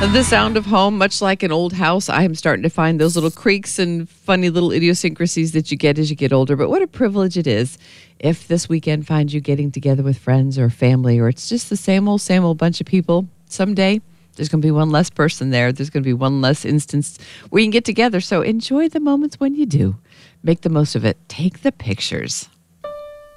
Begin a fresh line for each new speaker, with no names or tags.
The sound of home, much like an old house, I am starting to find those little creaks and funny little idiosyncrasies that you get as you get older. But what a privilege it is if this weekend finds you getting together with friends or family, or it's just the same old bunch of people. Someday, there's going to be one less person there. There's going to be one less instance where you can get together. So enjoy the moments when you do. Make the most of it. Take the pictures.